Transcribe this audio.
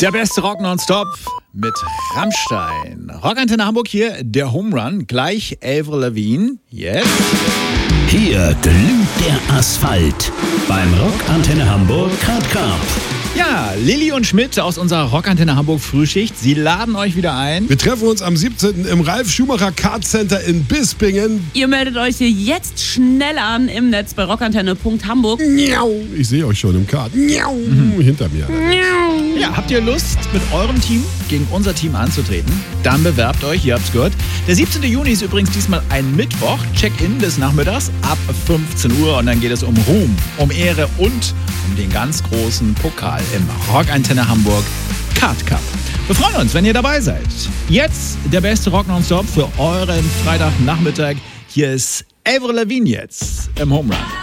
Der beste Rock nonstop mit Rammstein. Rockantenne Hamburg hier, der Home Run. Gleich Avril Lavigne. Yes. Hier glüht der Asphalt beim Rockantenne Hamburg Kart Cup. Ja, Lilly und Schmidt aus unserer Rockantenne Hamburg Frühschicht. Sie laden euch wieder ein. Wir treffen uns am 17. im Ralf Schumacher Kart Center in Bispingen. Ihr meldet euch hier jetzt schnell an im Netz bei rockantenne.hamburg. Ich sehe euch schon im Kart. Hinter mir. Ja, habt ihr Lust, mit eurem Team gegen unser Team anzutreten? Dann bewerbt euch, ihr habt's gehört. Der 17. Juni ist übrigens diesmal ein Mittwoch. Check-in des Nachmittags ab 15 Uhr und dann geht es um Ruhm, um Ehre und um den ganz großen Pokal im Rockantenne Hamburg Kart Cup. Wir freuen uns, wenn ihr dabei seid. Jetzt der beste Rock nonstop für euren Freitagnachmittag. Hier ist Avril Lavigne jetzt im Home Run.